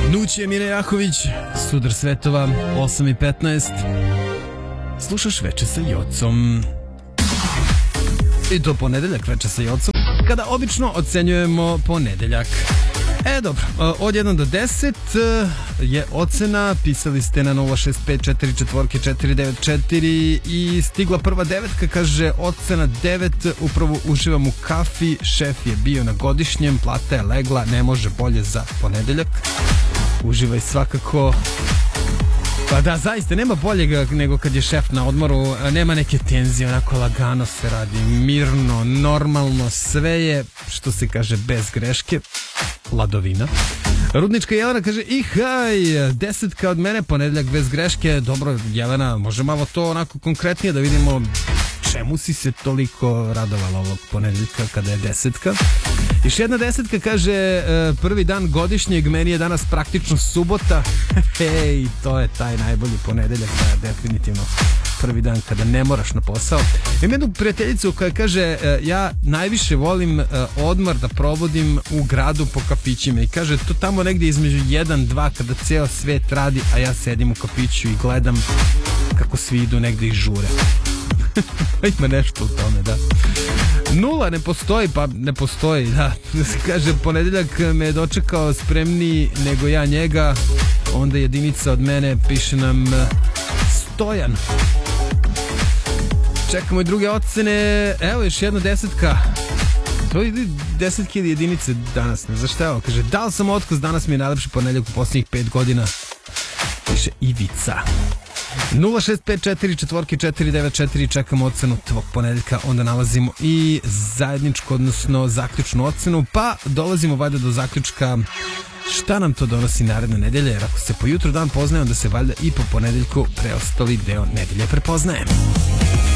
Nuć je Mine Jaković, Sudar svetova, 8:15. Slušaš Veče sa Jocom. I to ponedeljak Veče sa Jocom, kada obično ocenjujemo ponedeljak. Dobro, od 1 do 10 je ocena, pisali ste na 065449494 i stigla prva devetka, kaže ocena 9, upravo uživam u kafi, šef je bio na godišnjem, plata je legla, ne može bolje za ponedeljak. Uživaj svakako. Pa da, zaista, nema boljega nego kad je šef na odmoru, nema neke tenzije, onako lagano se radi, mirno, normalno, sve je, što se kaže, bez greške. Ladovina. Rudnička Jelena kaže ihaj, 10 od mene, ponedeljak bez greške. Dobro, Jelena, može malo to onako konkretnije da vidimo čemu si se toliko radovala ovog ponedeljka kada je 10. Još jedna 10 kaže prvi dan godišnjeg, meni je danas praktično subota. Hej, to je taj najbolji ponedeljak, definitivno prvi dan kada ne moraš na posao. Imam jednu prijateljicu koja kaže ja najviše volim odmor da provodim u gradu po kafićima i kaže to tamo negdje između 1-2 kada ceo svet radi, a ja sedim u kafiću i gledam kako svi idu negdje i žure. Ima nešto u tome, da. 0 ne postoji, pa ne postoji, da. Kaže, ponedeljak me je dočekao spremniji nego ja njega, onda jedinica od mene, piše nam Stojan. Čekamo i druge ocene. Evo još jedna 10. To je 10.000 jedinice danas, ne znaš šta je ovo. Kaže, dal sam otkaz, danas mi je najlepši ponedeljak u posljednjih 5 godina. Piše Ivica. 065449494, čekamo ocenu tvog ponedeljka, onda nalazimo i zajedničku, odnosno zaključnu ocenu, pa dolazimo valjda do zaključka šta nam to donosi naredne nedelje, jer ako se po jutru dan poznaje, onda se valjda i po ponedeljku preostali deo nedelje prepoznaje.